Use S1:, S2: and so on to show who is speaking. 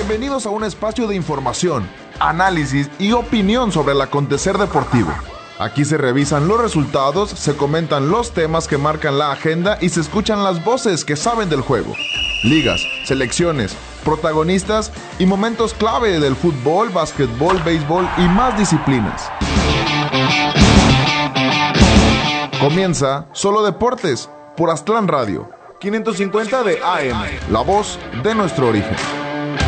S1: Bienvenidos a un espacio de información, análisis y opinión sobre el acontecer deportivo. Aquí se revisan los resultados, se comentan los temas que marcan la agenda y se escuchan las voces que saben del juego. Ligas, selecciones, protagonistas y momentos clave del fútbol, básquetbol, béisbol y más disciplinas. Comienza Solo Deportes por Aztlán Radio, 550 de AM, la voz de nuestro origen.